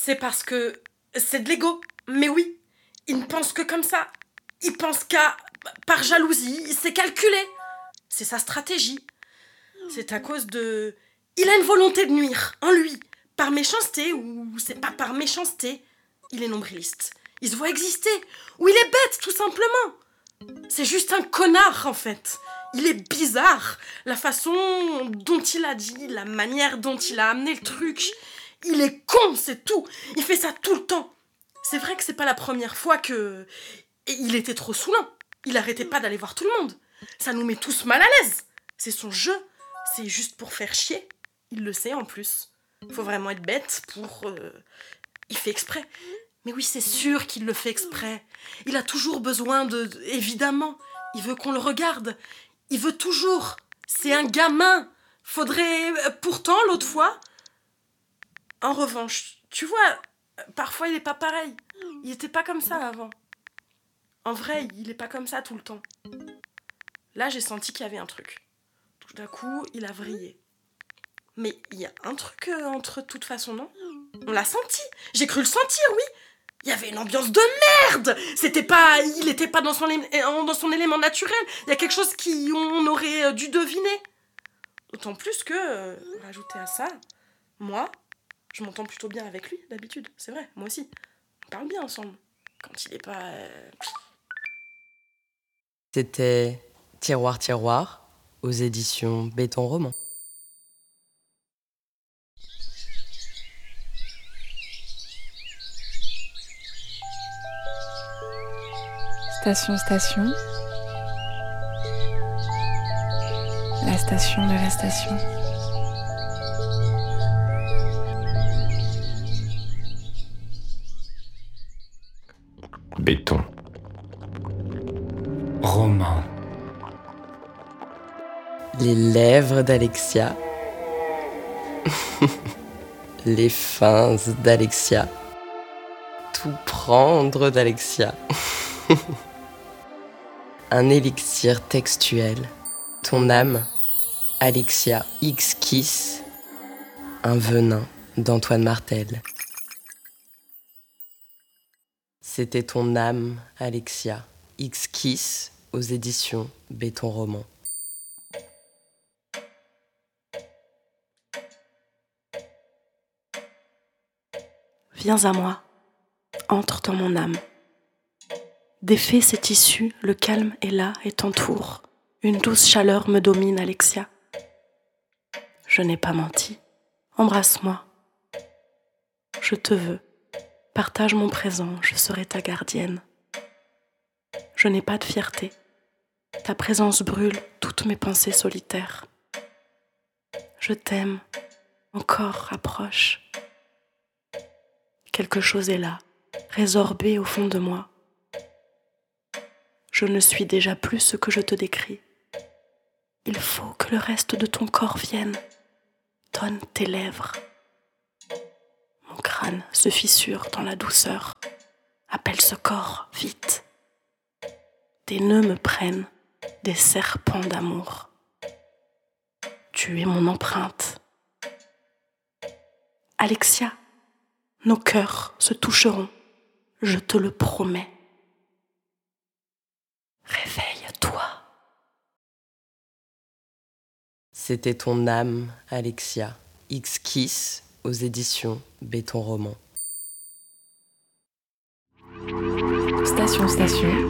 c'est parce que c'est de l'ego. Mais oui, il ne pense que comme ça. Il pense par jalousie, c'est calculé. C'est sa stratégie. C'est à cause de... Il a une volonté de nuire, en lui. Par méchanceté, ou c'est pas par méchanceté. Il est nombriliste. Il se voit exister. Ou il est bête, tout simplement. C'est juste un connard, en fait. Il est bizarre. La façon dont il a dit, la manière dont il a amené le truc. Il est con, c'est tout. Il fait ça tout le temps. C'est vrai que c'est pas la première fois que... Et il était trop saoulant. Il arrêtait pas d'aller voir tout le monde. Ça nous met tous mal à l'aise. C'est son jeu. C'est juste pour faire chier. Il le sait en plus. Faut vraiment être bête pour... Il fait exprès. Mais oui, c'est sûr qu'il le fait exprès. Il a toujours besoin de... Évidemment. Il veut qu'on le regarde. Il veut toujours. C'est un gamin. Faudrait... Pourtant, l'autre fois... En revanche, tu vois, parfois il est pas pareil. Il était pas comme ça avant. En vrai, il est pas comme ça tout le temps. Là, j'ai senti qu'il y avait un truc. Tout d'un coup, il a vrillé. Mais il y a un truc entre toute façon, non ? On l'a senti. J'ai cru le sentir, oui. Il y avait une ambiance de merde. Il était pas dans son élément naturel. Il y a quelque chose qu'on aurait dû deviner. D'autant plus que, rajouter à ça, moi, je m'entends plutôt bien avec lui, d'habitude. C'est vrai, moi aussi. On parle bien ensemble. Quand il est pas... C'était Tiroir Tiroir, aux éditions Béton Roman. Station Station. La station de la station. Béton. Roman. Les lèvres d'Alexia. Les fins d'Alexia. Tout prendre d'Alexia. Un élixir textuel. Ton âme, Alexia X Kiss. Un venin d'Antoine Martel. C'était ton âme, Alexia X Kiss, aux éditions Béton Roman. Viens à moi, entre dans mon âme. Défais ces tissus, le calme est là et t'entoure. Une douce chaleur me domine, Alexia. Je n'ai pas menti. Embrasse-moi. Je te veux. Partage mon présent, je serai ta gardienne. Je n'ai pas de fierté. Ta présence brûle toutes mes pensées solitaires. Je t'aime. Encore, approche. Quelque chose est là, résorbé au fond de moi. Je ne suis déjà plus ce que je te décris. Il faut que le reste de ton corps vienne. Donne tes lèvres. Mon crâne se fissure dans la douceur. Appelle ce corps, vite. Des nœuds me prennent, des serpents d'amour. Tu es mon empreinte. Alexia, nos cœurs se toucheront, je te le promets. Réveille-toi. C'était ton âme, Alexia X Kiss, aux éditions Béton Roman. Station Station.